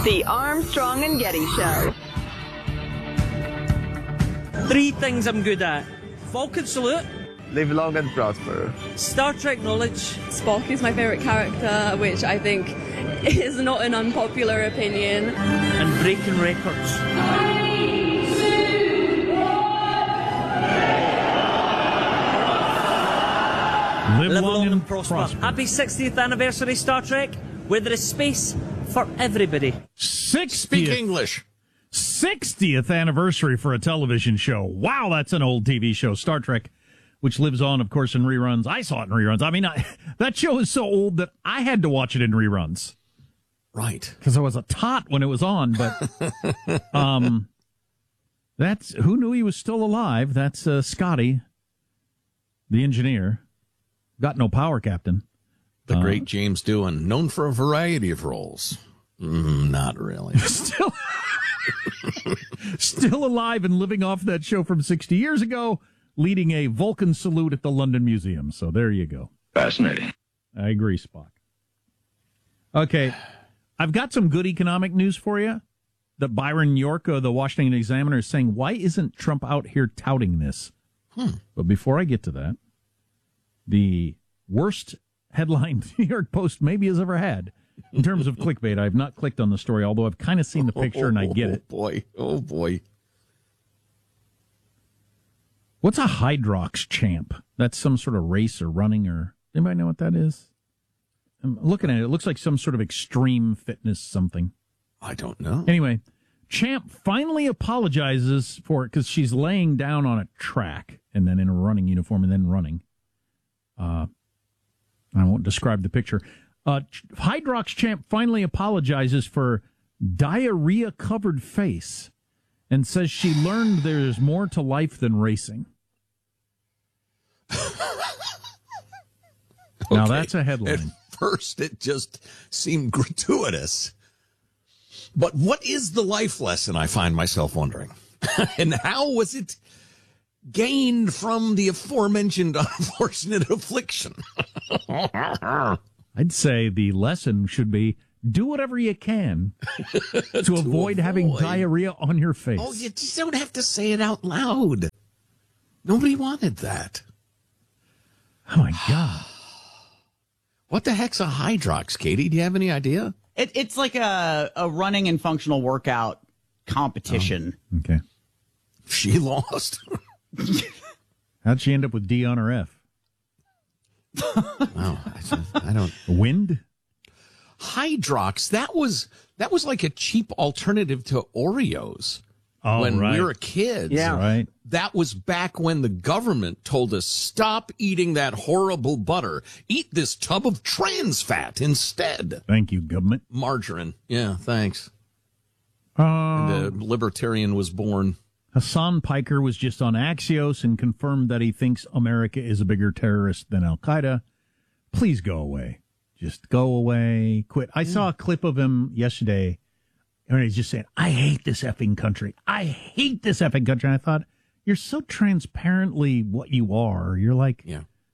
The Armstrong and Getty Show. 3 things I'm good at. Vulcan salute. Live long and prosper. Star Trek knowledge. Spock is my favourite character, which I think is not an unpopular opinion. And breaking records. Live long and prosper. Happy 60th anniversary, Star Trek, where there is space for everybody. 60th. Speak English. 60th anniversary for a television show. Wow, that's an old TV show, Star Trek, which lives on, of course, in reruns. I saw it in reruns. I mean, that show is so old that I had to watch it in reruns. Right. Because I was a tot when it was on, but that's who knew he was still alive. That's Scotty, the engineer. Got no power, Captain. The great James Doohan, known for a variety of roles. Not really. Still alive and living off that show from 60 years ago, leading a Vulcan salute at the London Museum. So there you go. Fascinating. I agree, Spock. Okay, I've got some good economic news for you. That Byron York of the Washington Examiner is saying, why isn't Trump out here touting this? But before I get to that, the worst headline the New York Post maybe has ever had in terms of clickbait. I've not clicked on the story, although I've kind of seen the picture and I get it. Oh, boy. What's a Hydrox champ? That's some sort of race or running or... Anybody know what that is? I'm looking at it. It looks like some sort of extreme fitness something. I don't know. Anyway, Champ finally apologizes for it because she's laying down on a track and then in a running uniform and then running. I won't describe the picture. Hydrox Champ finally apologizes for diarrhea-covered face and says she learned there's more to life than racing. Now, that's a headline. At first, it just seemed gratuitous. But what is the life lesson, I find myself wondering? And how was it gained from the aforementioned unfortunate affliction? I'd say the lesson should be do whatever you can to avoid having diarrhea on your face. Oh, you just don't have to say it out loud. Nobody wanted that. Oh, my God. What the heck's a Hydrox, Katie? Do you have any idea? It's like a running and functional workout competition. Oh, okay. She lost. How'd she end up with D on her F? Wow, I don't. Wind? Hydrox, that was like a cheap alternative to Oreos. When we were kids. Yeah. Right. That was back when the government told us, stop eating that horrible butter. Eat this tub of trans fat instead. Thank you, government. Margarine. Yeah, thanks. And the libertarian was born. Hassan Piker was just on Axios and confirmed that he thinks America is a bigger terrorist than Al-Qaeda. Please go away. Just go away. Quit. I saw a clip of him yesterday, and he's just saying, I hate this effing country. I hate this effing country. And I thought, you're so transparently what you are. You're like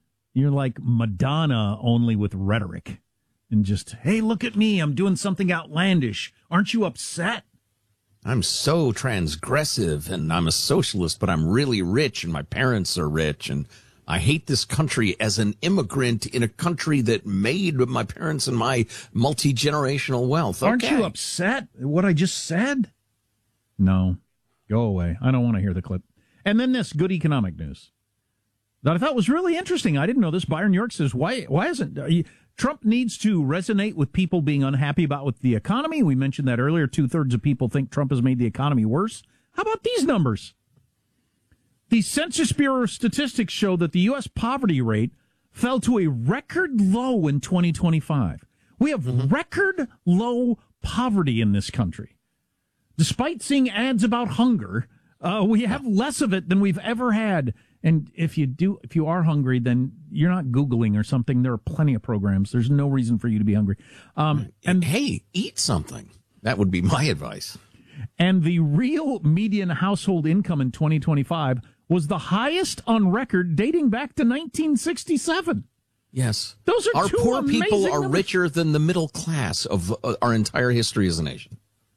Madonna, only with rhetoric. And just, hey, look at me. I'm doing something outlandish. Aren't you upset? I'm so transgressive, and I'm a socialist, but I'm really rich, and my parents are rich, and I hate this country as an immigrant in a country that made my parents and my multi-generational wealth. Okay. Aren't you upset at what I just said? No. Go away. I don't want to hear the clip. And then this good economic news that I thought was really interesting. I didn't know this. Byron York says, why isn't Trump needs to resonate with people being unhappy about with the economy? We mentioned that earlier. 2/3 of people think Trump has made the economy worse. How about these numbers? The Census Bureau statistics show that the U.S. poverty rate fell to a record low in 2025. We have record low poverty in this country. Despite seeing ads about hunger, we have less of it than we've ever had. And if you are hungry, then you're not Googling or something. There are plenty of programs. There's no reason for you to be hungry. And hey, eat something. That would be my advice. And the real median household income in 2025 was the highest on record dating back to 1967. Yes. Those are our two poor people amazing are numbers. richer than the middle class of our entire history as a nation.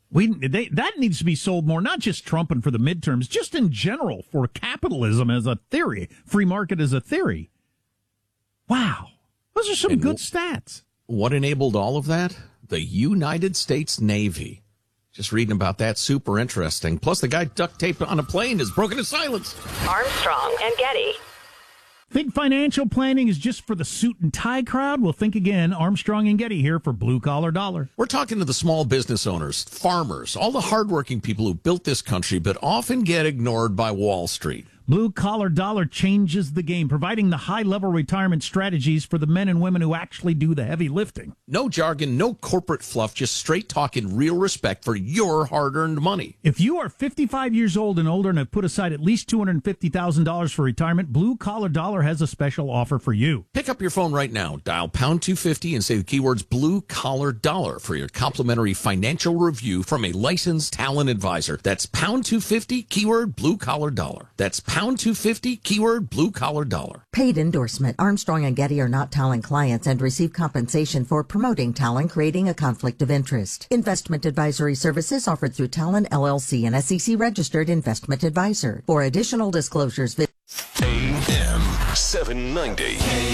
That needs to be sold more, not just Trump and for the midterms, just in general for capitalism as a theory, free market as a theory. Wow. Those are some good stats. What enabled all of that? The United States Navy. Just reading about that, super interesting. Plus, the guy duct taped on a plane has broken his silence. Armstrong and Getty. Think financial planning is just for the suit and tie crowd? Well, think again. Armstrong and Getty here for Blue Collar Dollar. We're talking to the small business owners, farmers, all the hardworking people who built this country, but often get ignored by Wall Street. Blue Collar Dollar changes the game, providing the high-level retirement strategies for the men and women who actually do the heavy lifting. No jargon, no corporate fluff, just straight talk and real respect for your hard-earned money. If you are 55 years old and older and have put aside at least $250,000 for retirement, Blue Collar Dollar has a special offer for you. Pick up your phone right now, dial pound 250 and say the keywords Blue Collar Dollar for your complimentary financial review from a licensed talent advisor. That's pound 250, keyword Blue Collar Dollar. That's pound 250, keyword Blue Collar Dollar. Paid endorsement. Armstrong and Getty are not Talon clients and receive compensation for promoting Talon, creating a conflict of interest. Investment advisory services offered through Talon LLC, an SEC registered investment advisor. For additional disclosures, visit AM 790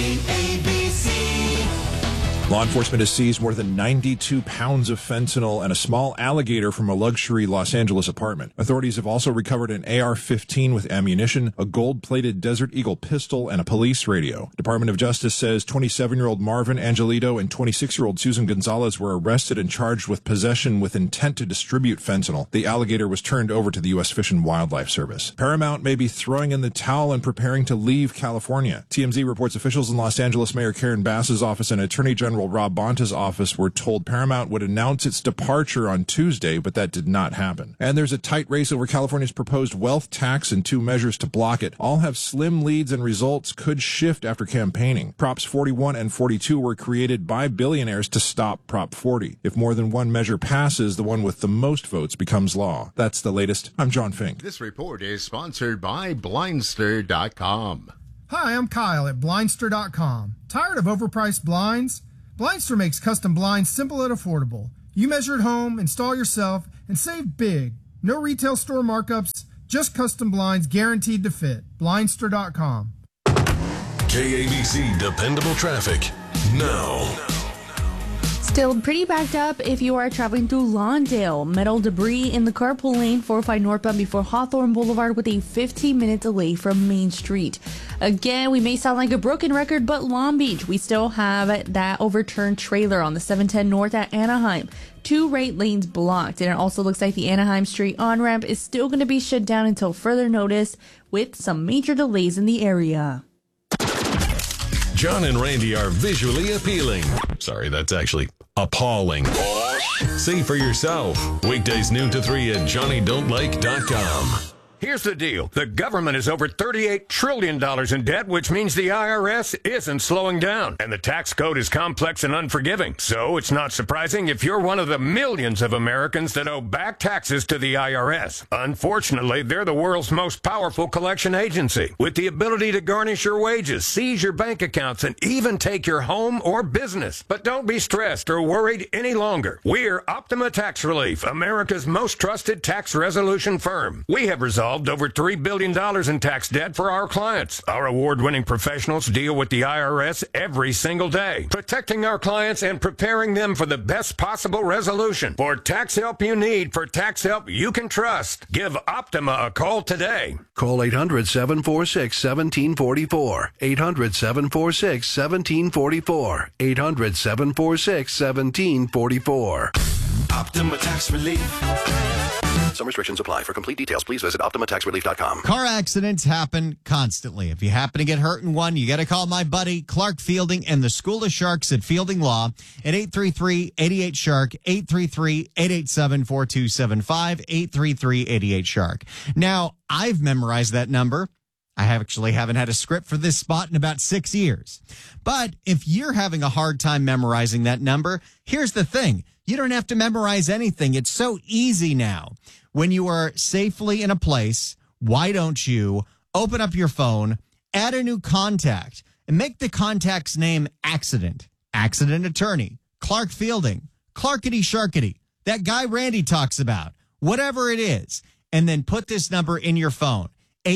KABC. Law enforcement has seized more than 92 pounds of fentanyl and a small alligator from a luxury Los Angeles apartment. Authorities have also recovered an AR-15 with ammunition, a gold-plated Desert Eagle pistol, and a police radio. Department of Justice says 27-year-old Marvin Angelito and 26-year-old Susan Gonzalez were arrested and charged with possession with intent to distribute fentanyl. The alligator was turned over to the U.S. Fish and Wildlife Service. Paramount may be throwing in the towel and preparing to leave California. TMZ reports officials in Los Angeles Mayor Karen Bass's office and Attorney General Rob Bonta's office were told Paramount would announce its departure on Tuesday, but that did not happen. And there's a tight race over California's proposed wealth tax and two measures to block it. All have slim leads and results could shift after campaigning. Props 41 and 42 were created by billionaires to stop Prop 40. If more than one measure passes, the one with the most votes becomes law. That's the latest. I'm John Fink. This report is sponsored by Blindster.com. Hi, I'm Kyle at Blindster.com. Tired of overpriced blinds? Blindster makes custom blinds simple and affordable. You measure at home, install yourself, and save big. No retail store markups, just custom blinds guaranteed to fit. Blindster.com. KABC Dependable Traffic now. Still pretty backed up if you are traveling through Lawndale. Metal debris in the carpool lane 405 northbound before Hawthorne Boulevard with a 15-minute delay from Main Street. Again, we may sound like a broken record, but Long Beach, we still have that overturned trailer on the 710 north at Anaheim. 2 right lanes blocked, and it also looks like the Anaheim Street on-ramp is still going to be shut down until further notice with some major delays in the area. John and Randy are visually appealing. Sorry, that's actually appalling. See for yourself. Weekdays noon to 3 at JohnnyDon'tLike.com. Here's the deal. The government is over $38 trillion in debt, which means the IRS isn't slowing down. And the tax code is complex and unforgiving. So it's not surprising if you're one of the millions of Americans that owe back taxes to the IRS. Unfortunately, they're the world's most powerful collection agency, with the ability to garnish your wages, seize your bank accounts, and even take your home or business. But don't be stressed or worried any longer. We're Optima Tax Relief, America's most trusted tax resolution firm. We have resolved over $3 billion in tax debt for our clients. Our award-winning professionals deal with the IRS every single day, protecting our clients and preparing them for the best possible resolution. For tax help you need, for tax help you can trust, give Optima a call today. Call 800-746-1744. 800-746-1744. 800-746-1744. Optima Tax Relief. Some restrictions apply. For complete details, please visit OptimaTaxRelief.com. Car accidents happen constantly. If you happen to get hurt in one, you got to call my buddy Clark Fielding and the School of Sharks at Fielding Law at 833-88-SHARK, 833-887-4275, 833-88-SHARK. Now, I've memorized that number. I actually haven't had a script for this spot in about 6 years. But if you're having a hard time memorizing that number, here's the thing. You don't have to memorize anything. It's so easy now. When you are safely in a place, why don't you open up your phone, add a new contact, and make the contact's name Accident. Accident Attorney, Clark Fielding, Clarkity Sharkity. that guy Randy talks about, whatever it is, and then put this number in your phone,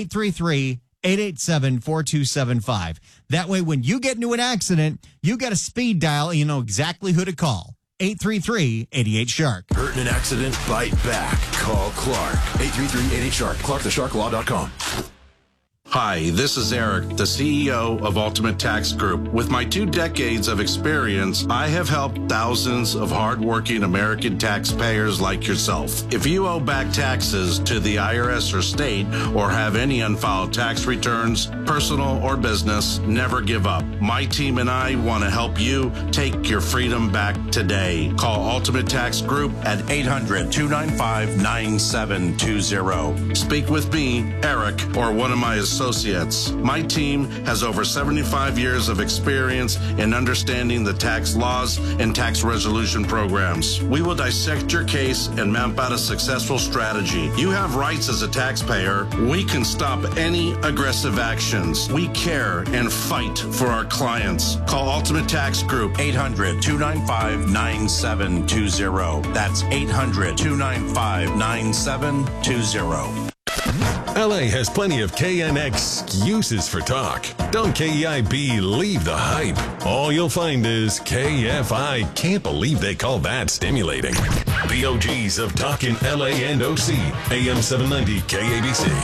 833-887-4275. That way, when you get into an accident, you got a speed dial and you know exactly who to call. 833-88-SHARK. Hurt in an accident? Bite back. Call Clark. 833-88-SHARK. ClarkTheSharkLaw.com. Hi, this is Eric, the CEO of Ultimate Tax Group. With my 2 decades of experience, I have helped thousands of hardworking American taxpayers like yourself. If you owe back taxes to the IRS or state or have any unfiled tax returns, personal or business, never give up. My team and I want to help you take your freedom back today. Call Ultimate Tax Group at 800-295-9720. Speak with me, Eric, or one of my associates. My team has over 75 years of experience in understanding the tax laws and tax resolution programs. We will dissect your case and map out a successful strategy. You have rights as a taxpayer. We can stop any aggressive actions. We care and fight for our clients. Call Ultimate Tax Group, 800-295-9720. That's 800-295-9720. LA has plenty of KNX excuses for talk. Don't KEIB leave the hype. All you'll find is KFI. Can't believe they call that stimulating. The OGs of talking LA and OC. AM 790 KABC.